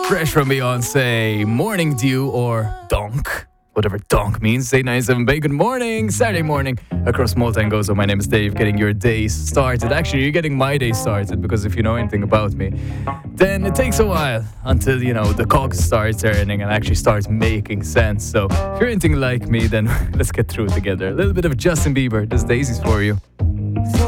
Fresh from Beyonce, Morning Dew or Donk. Whatever donk means. 897 Good morning, Saturday morning across Malta and Gozo. My name is Dave, getting your day started. Actually, you're getting my day started because if you know anything about me, then it takes a while until, the cogs start turning and actually starts making sense. So if you're anything like me, then let's get through it together. A little bit of Justin Bieber. This Daisy's for you.